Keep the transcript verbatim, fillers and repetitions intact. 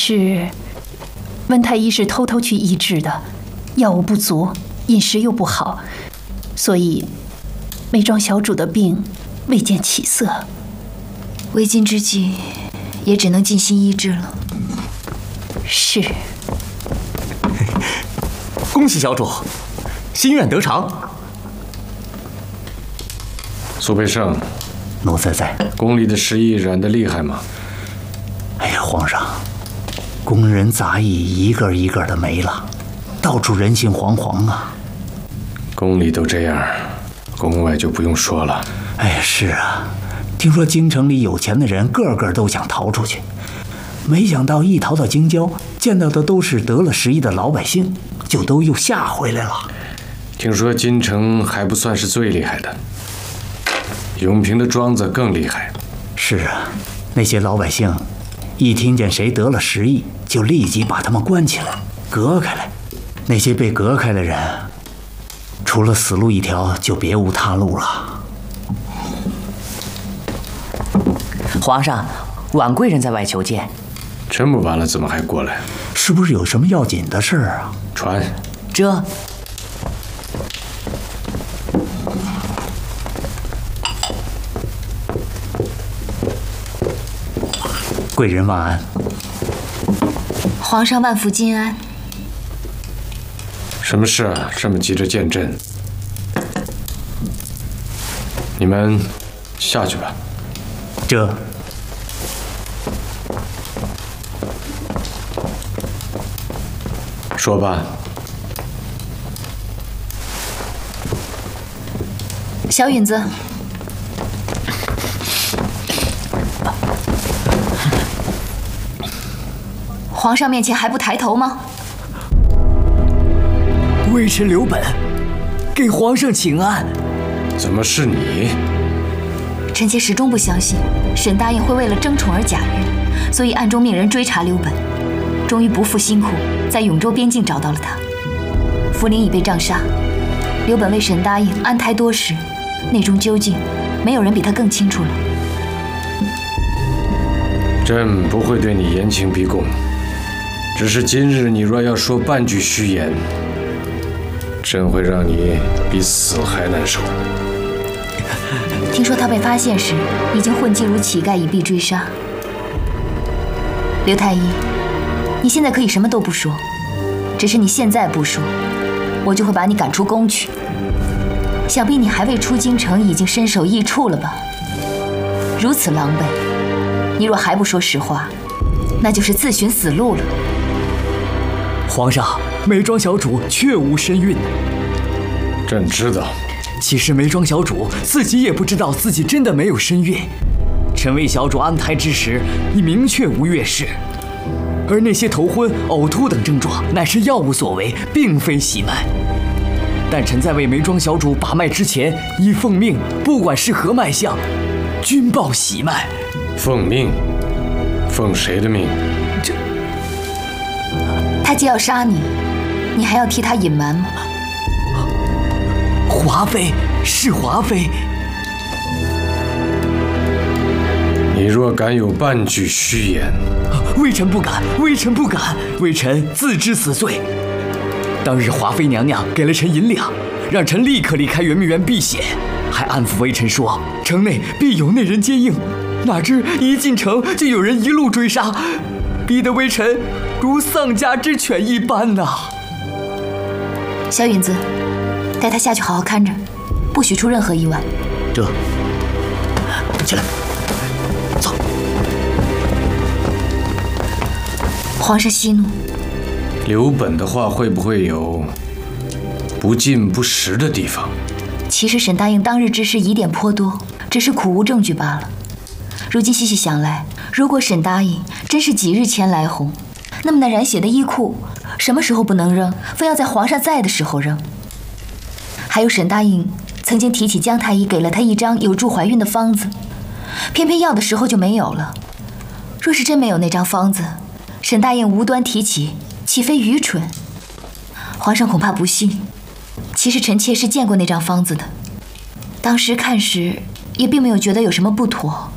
是温太医是偷偷去医治的，药物不足，饮食又不好，所以梅庄小主的病未见起色。 为今之计，也只能尽心医治了。 是。 恭喜小主，心愿得偿。 苏培盛， 奴才在。 宫里的食疫染得厉害吗？ 哎呀，皇上，宫人杂役一个一个的没了，到处人心惶惶啊。 宫里都这样，宫外就不用说了。 哎，是啊，听说京城里有钱的人个个都想逃出去，没想到一逃到京郊，见到的都是得了食疫的老百姓，就都又吓回来了。 听说京城还不算是最厉害的，永平的庄子更厉害。 是啊，那些老百姓一听见谁得了食疫，就立即把他们关起来，隔开来。那些被隔开的人，除了死路一条，就别无他路了。 皇上，婉贵人在外求见。 这么晚了，怎么还过来？ 是不是有什么要紧的事儿啊？ 传。 这。 贵人万安。 皇上万福金安。 什么事啊？这么急着见朕？你们下去吧。 这。 说吧。 小允子。皇上面前还不抬头吗？ 微臣刘本，给皇上请安。 怎么是你？ 臣妾始终不相信沈答应会为了争宠而假孕，所以暗中命人追查刘本，终于不负辛苦，在永州边境找到了他。福临已被杖杀，刘本为沈答应安胎多时，内中究竟，没有人比他更清楚了。 朕不会对你严刑逼供。只是今日你若要说半句虚言，朕会让你比死还难受。 听说他被发现时，已经混迹如乞丐，以避追杀。刘太医，你现在可以什么都不说，只是你现在不说，我就会把你赶出宫去。想必你还未出京城，已经身首异处了吧？如此狼狈，你若还不说实话，那就是自寻死路了。 皇上，梅庄小主确无身孕。 朕知道。 其实梅庄小主自己也不知道自己真的没有身孕。臣为小主安胎之时，已明确无月事。而那些头昏、呕吐等症状，乃是药物所为，并非喜脉。但臣在为梅庄小主把脉之前，已奉命，不管是何脉象，均报喜脉。 奉命？奉谁的命？ 这。 他既要杀你，你还要替他隐瞒吗？ 华妃是华妃。 你若敢有半句虚言， 微臣不敢，微臣不敢，微臣自知死罪。当日华妃娘娘给了臣银两，让臣立刻离开圆明园避险，还安抚微臣说城内必有内人接应。哪知一进城就有人一路追杀，逼得微臣如丧家之犬一般呐、啊。 小允子，带他下去好好看着，不许出任何意外。 这，起来，走。 皇上息怒。 刘本的话会不会有不尽不实的地方？ 其实沈答应当日之事疑点颇多，只是苦无证据罢了。如今细细想来，如果沈答应真是几日前来红，那么那染血的衣裤什么时候不能扔，非要在皇上在的时候扔？还有沈答应曾经提起姜太医给了他一张有助怀孕的方子，偏偏要的时候就没有了。若是真没有那张方子，沈答应无端提起，岂非愚蠢？皇上恐怕不信。其实臣妾是见过那张方子的，当时看时也并没有觉得有什么不妥。